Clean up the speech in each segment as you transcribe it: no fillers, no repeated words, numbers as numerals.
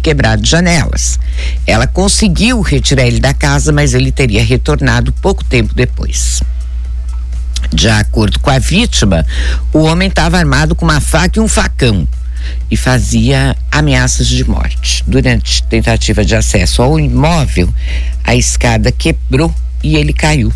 quebrado janelas. Ela conseguiu retirar ele da casa, mas ele teria retornado pouco tempo depois. De acordo com a vítima, o homem estava armado com uma faca e um facão e fazia ameaças de morte. Durante tentativa de acesso ao imóvel, a escada quebrou e ele caiu.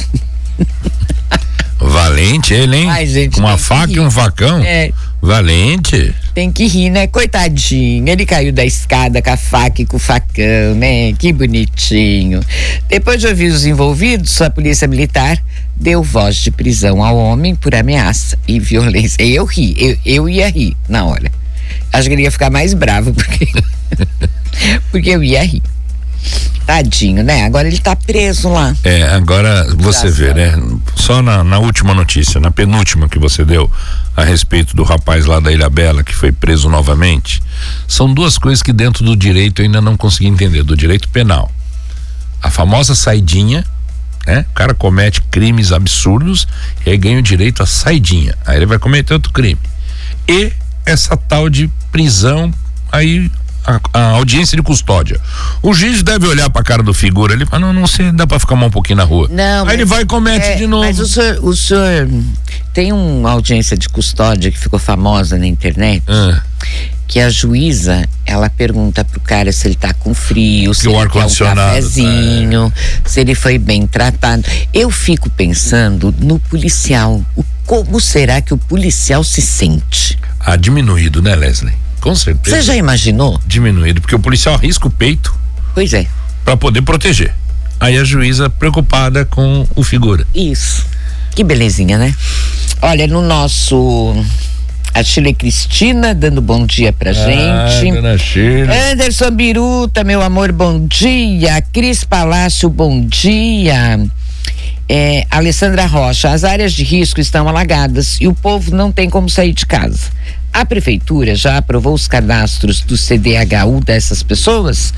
Valente ele, hein? Ai, gente, com uma faca e um facão? É. Valente. Tem que rir, né? Coitadinho. Ele caiu da escada com a faca e com o facão, né? Que bonitinho. Depois de ouvir os envolvidos, a polícia militar deu voz de prisão ao homem por ameaça e violência. Eu ri, eu ia rir na hora. Acho que ele ia ficar mais bravo porque eu ia rir. Tadinho, né? Agora ele tá preso lá. Agora você vê, né? Só na última notícia, na penúltima que você deu a respeito do rapaz lá da Ilhabela que foi preso novamente, são duas coisas que dentro do direito eu ainda não consegui entender, do direito penal. A famosa saidinha, né? O cara comete crimes absurdos e aí ganha o direito à saidinha. Aí ele vai cometer outro crime. E essa tal de prisão aí, a audiência de custódia. O juiz deve olhar pra cara do figura ali e falar, não sei, dá pra ficar mais um pouquinho na rua. Não, aí ele vai e comete de novo. Mas o senhor tem uma audiência de custódia que ficou famosa na internet, que a juíza, ela pergunta pro cara se ele tá com frio, se ele quer um cafezinho, se ele foi bem tratado. Eu fico pensando no policial, como será que o policial se sente? Diminuído, né, Leslie? Com certeza. Você já imaginou? Diminuído, porque o policial arrisca o peito. Pois é. Pra poder proteger. Aí a juíza preocupada com o figura. Isso. Que belezinha, né? Olha, no nosso... A Shirley Cristina dando bom dia pra gente. Dona Shirley. Anderson Biruta, meu amor, bom dia. Cris Palácio, bom dia. Alessandra Rocha, as áreas de risco estão alagadas e o povo não tem como sair de casa. A prefeitura já aprovou os cadastros do CDHU dessas pessoas?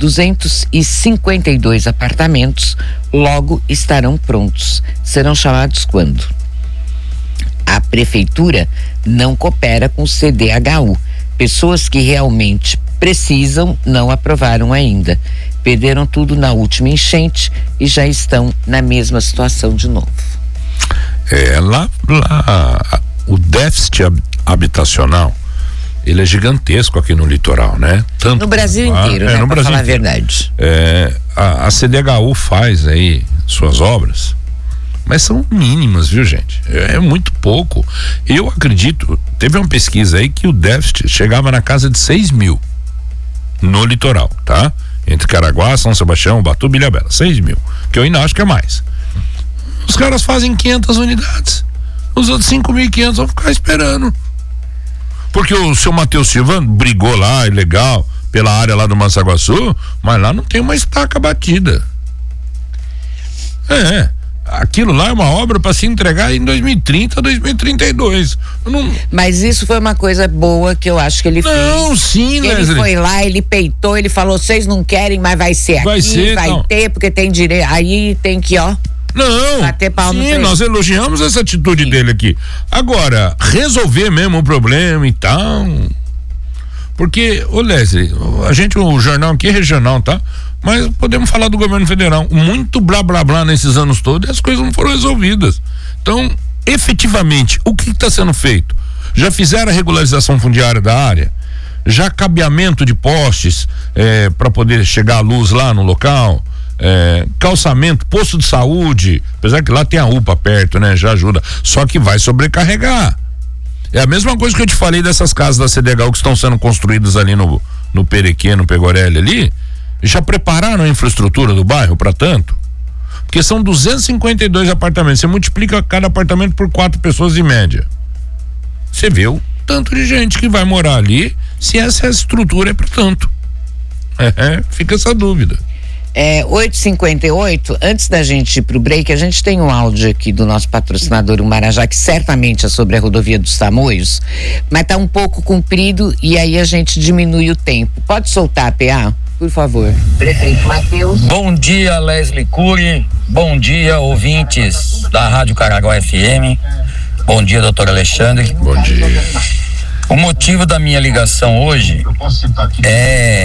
252 apartamentos logo estarão prontos. Serão chamados quando? A prefeitura não coopera com o CDHU. Pessoas que realmente precisam não aprovaram ainda. Perderam tudo na última enchente e já estão na mesma situação de novo. Lá o déficit habitacional, ele é gigantesco aqui no litoral, né? Tanto no Brasil inteiro, né? Pra falar a verdade. A CDHU faz aí suas obras, mas são mínimas, viu, gente? É muito pouco. Eu acredito, teve uma pesquisa aí que o déficit chegava na casa de 6 mil no litoral, tá? Entre Caraguá, São Sebastião, Ubatuba e Ilhabela, 6 mil, que eu ainda acho que é mais. Os caras fazem 500 unidades, os outros 5.500 vão ficar esperando. Porque o seu Matheus Silva brigou lá, é legal, pela área lá do Massaguaçu, mas lá não tem uma estaca batida. Aquilo lá é uma obra para se entregar em 2030, 2032. Mas isso foi uma coisa boa que eu acho que ele fez. Não, sim, Leslie. Ele foi lá, ele peitou, ele falou, vocês não querem, mas vai ser aqui, vai ter, porque tem direito, aí tem que, não, bater palma. Sim, nós elogiamos essa atitude dele aqui. Agora, resolver mesmo o problema e tal. Porque, Leslie, o jornal aqui é regional, tá? Mas podemos falar do governo federal. Muito blá blá blá nesses anos todos e as coisas não foram resolvidas. Então, efetivamente, o que está sendo feito? Já fizeram a regularização fundiária da área? Já cabeamento de postes para poder chegar a luz lá no local? Calçamento, posto de saúde, apesar que lá tem a UPA perto, né? Já ajuda, só que vai sobrecarregar. É a mesma coisa que eu te falei dessas casas da CDHU que estão sendo construídas ali no Perequê, no Pegorelli ali. Já prepararam a infraestrutura do bairro para tanto? Porque são 252 apartamentos, você multiplica cada apartamento por 4 pessoas em média, você vê o tanto de gente que vai morar ali, se essa estrutura é para tanto. Fica essa dúvida. 8h58, antes da gente ir pro break, a gente tem um áudio aqui do nosso patrocinador, o Marajá, que certamente é sobre a rodovia dos Tamoios, mas tá um pouco comprido e aí a gente diminui o tempo. Pode soltar a PA, por favor. Prefeito Matheus. Bom dia, Leslie Cury. Bom dia, ouvintes da Rádio Caraguá FM. Bom dia, doutor Alexandre. Bom dia. O motivo da minha ligação hoje é